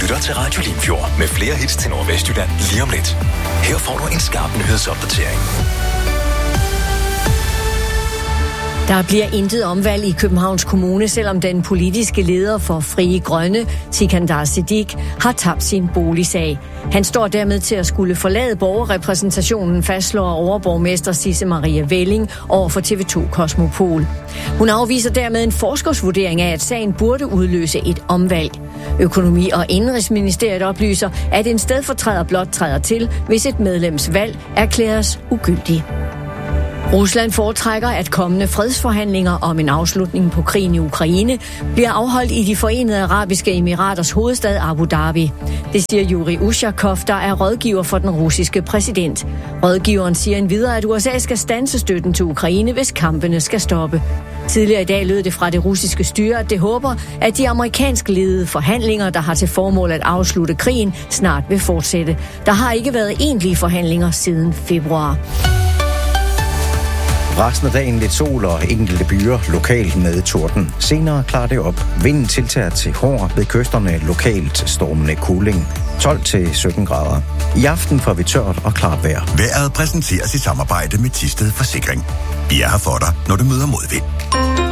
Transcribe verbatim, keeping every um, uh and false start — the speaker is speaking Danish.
lytter til Radio Limfjord med flere hits til Nordvestjylland lige om lidt. Her får du en skarp nyhedsopdatering. Der bliver intet omvalg i Københavns Kommune, selvom den politiske leder for Frie Grønne, Sikandar Siddique, har tabt sin boligsag. Han står dermed til at skulle forlade borgerrepræsentationen, fastslår overborgmester Sisse Maria Velling over for T V to Kosmopol. Hun afviser dermed en forskersvurdering af, at sagen burde udløse et omvalg. Økonomi- og Indenrigsministeriet oplyser, at en stedfortræder blot træder til, hvis et medlems valg erklæres ugyldig. Rusland foretrækker, at kommende fredsforhandlinger om en afslutning på krigen i Ukraine bliver afholdt i de Forenede Arabiske Emiraters hovedstad Abu Dhabi. Det siger Yuri Ushakov, der er rådgiver for den russiske præsident. Rådgiveren siger endvidere, at U S A skal standse støtten til Ukraine, hvis kampene skal stoppe. Tidligere i dag lød det fra det russiske styre, at det håber, at de amerikansk ledede forhandlinger, der har til formål at afslutte krigen, snart vil fortsætte. Der har ikke været egentlige forhandlinger siden februar. Resten af dagen lidt sol og enkelte byer lokalt med torden. Senere klarer det op. Vinden tiltager til hård, ved kysterne lokalt stormende kuling. tolv til sytten grader. I aften får vi tørt og klart vejr. Vejret præsenteres i samarbejde med Thisted Forsikring. Vi er her for dig, når du møder modvind.